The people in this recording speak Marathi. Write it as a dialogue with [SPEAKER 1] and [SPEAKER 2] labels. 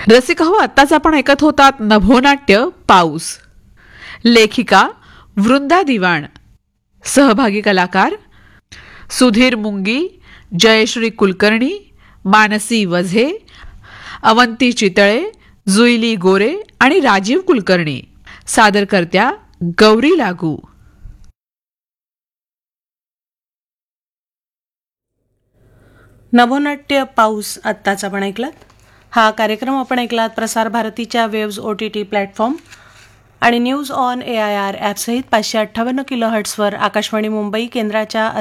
[SPEAKER 1] रसिक हो, आत्ताच आपण ऐकत होतात नभोनाट्य पाऊस. लेखिका वृंदा दिवाण. सहभागी कलाकार सुधीर मुंगी, जयश्री कुलकर्णी, मानसी वझे, अवंती चितळे, जुईली गोरे आणि राजीव कुलकर्णी. सादरकर्त्या गौरी लागू.
[SPEAKER 2] नभोनाट्य पाऊस आत्ताच आपण ऐकलात. हा कार्यक्रम आपण ऐकलात प्रसार भारतीच्या वेव्ज OTT प्लॅटफॉर्म आणि news on AIR ॲपसहित 558 किलोहर्ट्झवर Akashvani Mumbai केंद्राच्या